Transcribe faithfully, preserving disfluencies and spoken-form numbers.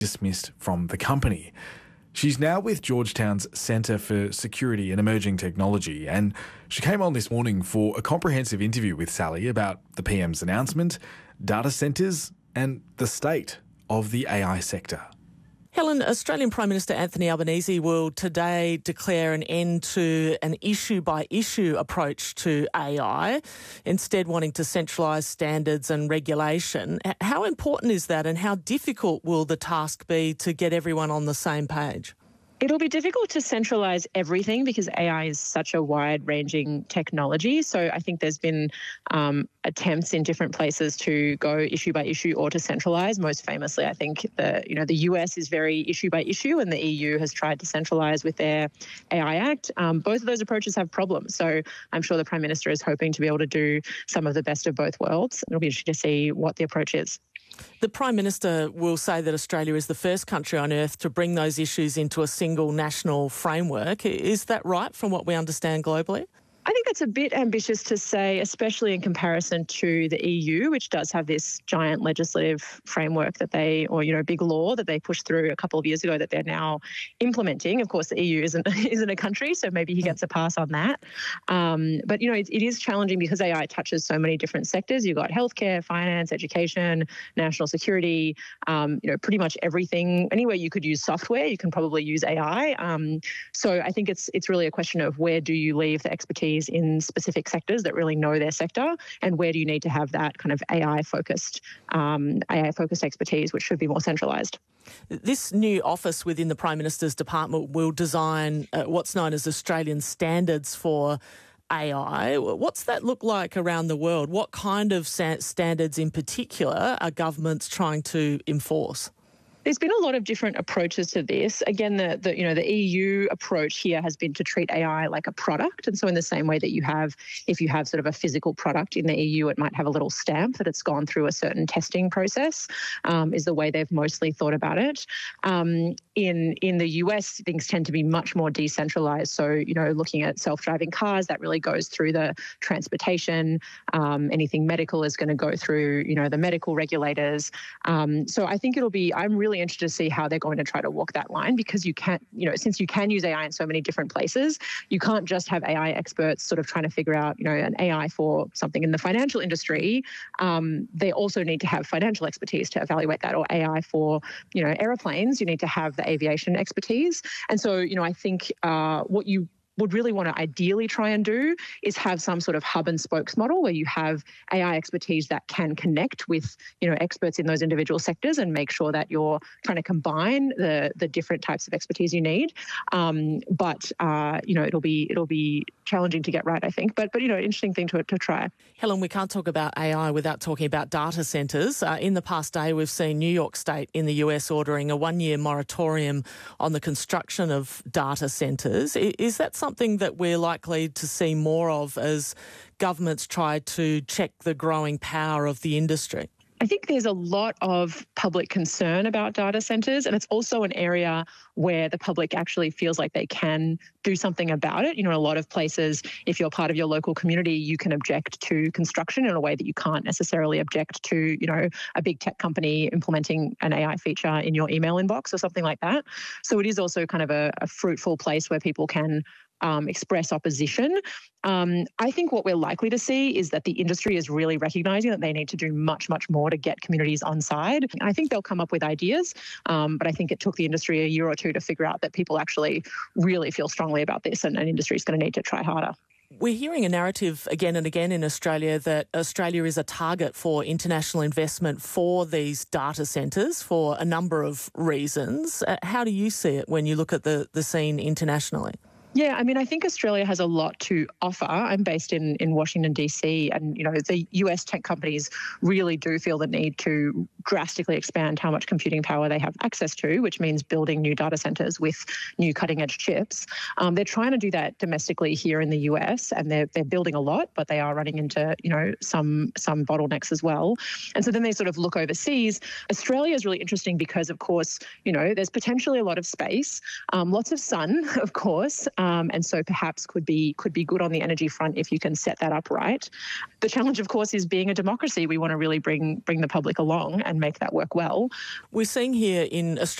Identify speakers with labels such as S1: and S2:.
S1: dismissed from the company. She's now with Georgetown's Centre for Security and Emerging Technology, and she came on this morning for a comprehensive interview with Sally about the P M's announcement, data centres and the state of the A I sector.
S2: Helen, Australian Prime Minister Anthony Albanese will today declare an end to an issue-by-issue approach to A I, instead wanting to centralise standards and regulation. How important is that, and how difficult will the task be to get everyone on the same page?
S3: It'll be difficult to centralise everything because A I is such a wide-ranging technology. So I think there's been um, attempts in different places to go issue by issue or to centralise. Most famously, I think the you know the U S is very issue by issue, and the E U has tried to centralise with their A I Act. Um, both of those approaches have problems. So I'm sure the Prime Minister is hoping to be able to do some of the best of both worlds. It'll be interesting to see what the approach is.
S2: The Prime Minister will say that Australia is the first country on earth to bring those issues into a single national framework. Is that right from what we understand globally?
S3: I think that's a bit ambitious to say, especially in comparison to the E U, which does have this giant legislative framework that they, or, you know, big law that they pushed through a couple of years ago that they're now implementing. Of course, the E U isn't isn't a country, so maybe he gets a pass on that. Um, but, you know, it, it is challenging because A I touches so many different sectors. You've got healthcare, finance, education, national security, um, you know, pretty much everything. Anywhere you could use software, you can probably use A I. Um, so I think it's it's really a question of where do you leave the expertise in specific sectors that really know their sector, and where do you need to have that kind of A I-focused um, A I-focused expertise, which should be more centralised.
S2: This new office within the Prime Minister's department will design uh, what's known as Australian standards for A I. What's that look like around the world? What kind of standards in particular are governments trying to enforce?
S3: There's been a lot of different approaches to this. Again, the, the you know the E U approach here has been to treat A I like a product, and so in the same way that you have, if you have sort of a physical product in the E U, it might have a little stamp that it's gone through a certain testing process. Um, is the way they've mostly thought about it. Um, in in the U S, things tend to be much more decentralized. So you know, looking at self-driving cars, that really goes through the transportation. Um, anything medical is going to go through you know the medical regulators. Um, so I think it'll be. I'm really interested to see how they're going to try to walk that line, because you can't, you know, since you can use A I in so many different places, you can't just have A I experts sort of trying to figure out, you know, an A I for something in the financial industry. Um, they also need to have financial expertise to evaluate that, or A I for, you know, aeroplanes. You need to have the aviation expertise. And so, you know, I think uh, what you would really want to ideally try and do is have some sort of hub and spokes model where you have A I expertise that can connect with, you know, experts in those individual sectors, and make sure that you're trying to combine the the different types of expertise you need. Um, but uh, you know, it'll be it'll be challenging to get right, I think. But but you know, interesting thing to to try.
S2: Helen, we can't talk about A I without talking about data centres. Uh, in the past day, we've seen New York State in the U S ordering a one-year moratorium on the construction of data centres. Is that something that we're likely to see more of as governments try to check the growing power of the industry?
S3: I think there's a lot of public concern about data centres, and it's also an area where the public actually feels like they can do something about it. You know, in a lot of places, if you're part of your local community, you can object to construction in a way that you can't necessarily object to, you know, a big tech company implementing an A I feature in your email inbox or something like that. So it is also kind of a, a fruitful place where people can Um, express opposition. Um, I think what we're likely to see is that the industry is really recognising that they need to do much, much more to get communities on side. I think they'll come up with ideas, um, but I think it took the industry a year or two to figure out that people actually really feel strongly about this, and an industry is going to need to try harder.
S2: We're hearing a narrative again and again in Australia that Australia is a target for international investment for these data centres for a number of reasons. Uh, how do you see it when you look at the, the scene internationally?
S3: Yeah, I mean, I think Australia has a lot to offer. I'm based in, in Washington, D C, and, you know, the U S tech companies really do feel the need to drastically expand how much computing power they have access to, which means building new data centers with new cutting-edge chips. Um, they're trying to do that domestically here in the U S, and they're, they're building a lot, but they are running into, you know, some, some bottlenecks as well. And so then they sort of look overseas. Australia is really interesting because, of course, you know, there's potentially a lot of space, um, lots of sun, of course, Um, and so perhaps could be could be good on the energy front if you can set that up right. The challenge, of course, is being a democracy. We want to really bring bring the public along, and make that work well.
S2: We're seeing here in Australia